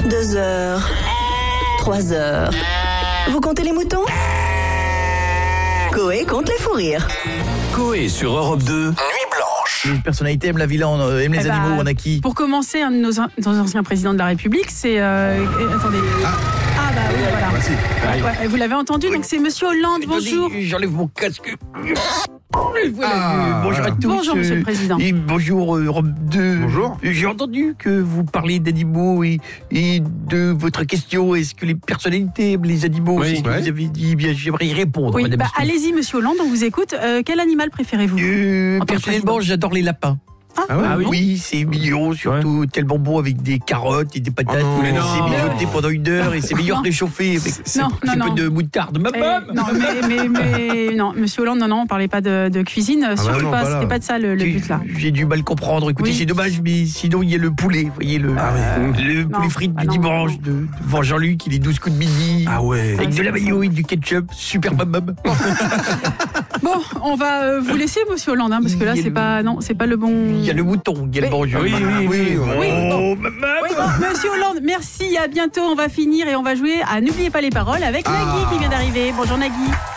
2 heures, 3 heures. Vous comptez les moutons? Coé compte les fous rires. Coé sur Europe 2, Nuit Blanche. Les personnalités aiment la villa, aiment les animaux, on a qui? Pour commencer, un de nos anciens présidents de la République, c'est... attendez. Ah bah oui, voilà. Ouais, vous l'avez entendu, donc c'est Monsieur Hollande, bonjour. J'enlève mon casque. Bonjour à tous. Bonjour, Monsieur le Président. Et bonjour Europe 2. Bonjour. J'ai entendu que vous parliez d'animaux et de votre question. Est-ce que les personnalités aiment les animaux? Oui. C'est ce que vous avez dit. Bien, j'aimerais y répondre, Oui, madame. allez-y, Monsieur Hollande, on vous écoute. Quel animal préférez-vous? en tant que Personnellement, président? j'adore les lapins. Ah ouais, Oui, c'est mignon, surtout tellement bon avec des carottes et des patates. Oh non. Mais non. C'est mijoté pendant 1 heure et c'est meilleur réchauffé avec un peu de moutarde. Non, mais non, Monsieur Hollande, non, on parlait pas de cuisine, surtout non, pas. pas là. C'était pas de ça le but là. J'ai du mal comprendre. Écoutez, Oui. c'est dommage, mais sinon il y a le poulet. Vous voyez le poulet frites du dimanche devant Jean-Luc, il est 12 coups de midi. Ah ouais. Avec de la mayo et du ketchup, super bam. Bon, on va vous laisser, Monsieur Hollande, parce que là c'est pas le bon. Il y a le mouton, il y a le bon jeu. Oui. Oui, bon. Oh, maman. Oui, bon, Monsieur Hollande, merci, à bientôt. On va finir et on va jouer à N'oubliez pas les paroles avec Nagui qui vient d'arriver. Bonjour Nagui.